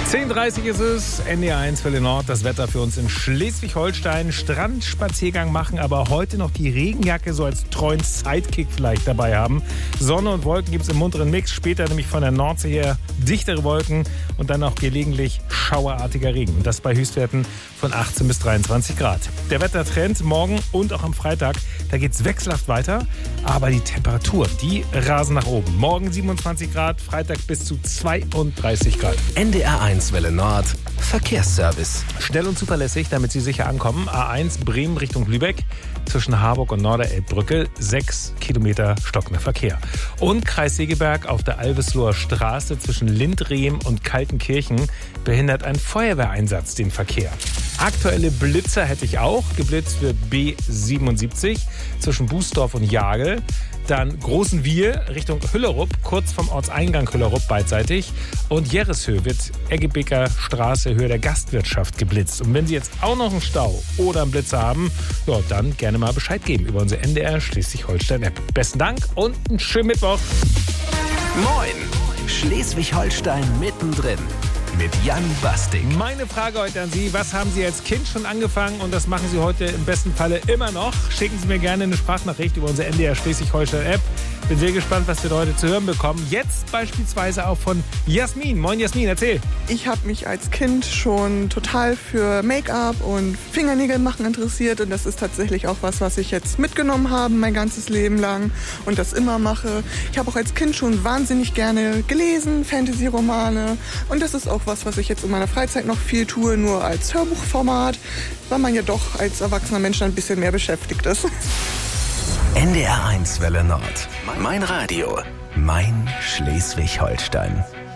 10:30 ist es, NDR1 Welle Nord, das Wetter für uns in Schleswig-Holstein. Strandspaziergang machen, aber heute noch die Regenjacke so als treuen Sidekick vielleicht dabei haben. Sonne und Wolken gibt es im munteren Mix, später nämlich von der Nordsee her dichtere Wolken und dann auch gelegentlich schauerartiger Regen. Und das bei Höchstwerten von 18 bis 23 Grad. Der Wettertrend morgen und auch am Freitag, da geht es wechselhaft weiter, aber die Temperaturen, die rasen nach oben. Morgen 27 Grad, Freitag bis zu 32 Grad. NDR1 Welle Nord, Verkehrsservice. Schnell und zuverlässig, damit Sie sicher ankommen. A1 Bremen Richtung Lübeck, zwischen Harburg und Norderelbbrücke, 6 Kilometer stockender Verkehr. Und Kreis Segeberg auf der Alvesloher Straße zwischen Lindrehm und Kaltenkirchen behindert ein Feuerwehreinsatz den Verkehr. Aktuelle Blitzer hätte ich auch. Geblitzt wird B77 zwischen Bußdorf und Jagel. Dann Großenwiel Richtung Hüllerup, kurz vom Ortseingang Hüllerup beidseitig. Und Jerreshöhe wird Eggebeker Straße, Höhe der Gastwirtschaft geblitzt. Und wenn Sie jetzt auch noch einen Stau oder einen Blitzer haben, ja, dann gerne mal Bescheid geben über unsere NDR Schleswig-Holstein-App. Besten Dank und einen schönen Mittwoch. Moin, Schleswig-Holstein mittendrin. Mit Jan Bastik. Meine Frage heute an Sie, was haben Sie als Kind schon angefangen und das machen Sie heute im besten Falle immer noch? Schicken Sie mir gerne eine Sprachnachricht über unsere NDR Schleswig-Holstein-App. Bin sehr gespannt, was wir heute zu hören bekommen. Jetzt beispielsweise auch von Jasmin. Moin Jasmin, erzähl. Ich habe mich als Kind schon total für Make-up und Fingernägel machen interessiert und das ist tatsächlich auch was ich jetzt mitgenommen habe mein ganzes Leben lang und das immer mache. Ich habe auch als Kind schon wahnsinnig gerne gelesen, Fantasy-Romane und das ist auch was ich jetzt in meiner Freizeit noch viel tue, nur als Hörbuchformat, weil man ja doch als erwachsener Mensch ein bisschen mehr beschäftigt ist. NDR1 Welle Nord. Mein Radio. Mein Schleswig-Holstein.